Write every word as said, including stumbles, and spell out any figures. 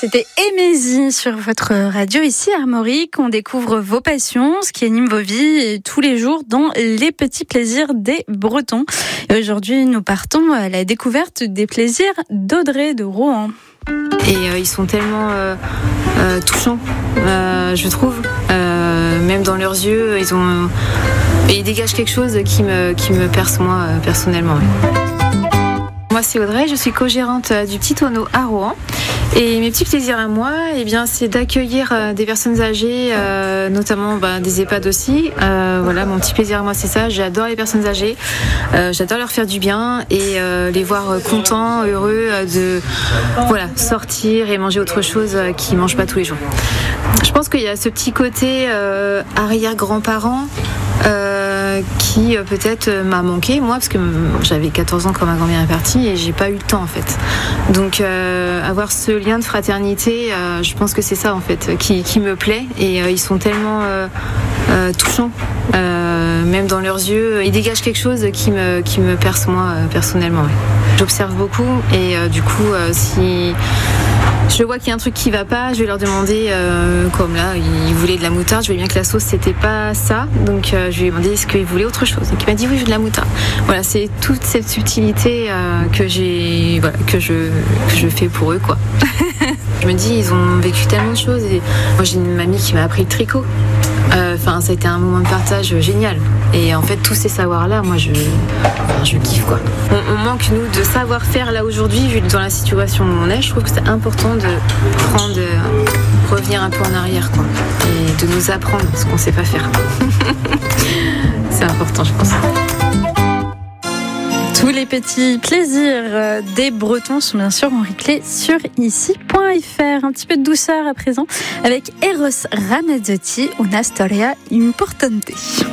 C'était Émésie sur votre radio ici à Armorique. On découvre vos passions, ce qui anime vos vies tous les jours dans les petits plaisirs des Bretons. Et aujourd'hui, nous partons à la découverte des plaisirs d'Audrey de Rohan. Et euh, ils sont tellement euh, euh, touchants, euh, je trouve. Euh, même dans leurs yeux, ils ont, et ils dégagent quelque chose qui me, qui me perce moi euh, personnellement. Oui. Moi, c'est Audrey, je suis co-gérante du Petit Tonneau à Rohan. Et mes petits plaisirs à moi, eh bien, c'est d'accueillir euh, des personnes âgées, euh, notamment bah, des EHPAD aussi. Euh, voilà, mon petit plaisir à moi, c'est ça. J'adore les personnes âgées. Euh, j'adore leur faire du bien et euh, les voir contents, heureux euh, de voilà, sortir et manger autre chose euh, qu'ils ne mangent pas tous les jours. Je pense qu'il y a ce petit côté euh, arrière-grands-parents euh, qui euh, peut-être euh, m'a manqué, moi, parce que euh, j'avais quatorze ans quand ma grand-mère est partie et j'ai pas eu le temps en fait. Donc euh, avoir ce lien de fraternité, euh, je pense que c'est ça en fait qui, qui me plaît et euh, ils sont tellement euh, euh, touchants, euh, même dans leurs yeux, ils dégagent quelque chose qui me, qui me perce moi euh, personnellement. Ouais. J'observe beaucoup et euh, du coup euh, si je vois qu'il y a un truc qui va pas, je vais leur demander, euh, comme là, ils voulaient de la moutarde, je voyais bien que la sauce c'était pas ça, donc euh, je lui ai demandé est-ce qu'ils voulaient autre chose. Donc il m'a dit oui, je veux de la moutarde. Voilà, c'est toute cette subtilité euh, que j'ai, voilà, que je, que je fais pour eux, quoi. Je me dis, ils ont vécu tellement de choses. Et moi, j'ai une mamie qui m'a appris le tricot. Enfin, euh, ça a été un moment de partage génial. Et en fait, tous ces savoirs-là, moi, je, enfin, je kiffe, quoi. On, on manque, nous, de savoir-faire là aujourd'hui, vu dans la situation où on est. Je trouve que c'est important de prendre, de revenir un peu en arrière, quoi. Et de nous apprendre ce qu'on ne sait pas faire. C'est important, je pense. Tous les petits plaisirs des Bretons sont bien sûr en replay sur ici point f r. Un petit peu de douceur à présent avec Eros Ramazzotti, Una Storia Importante.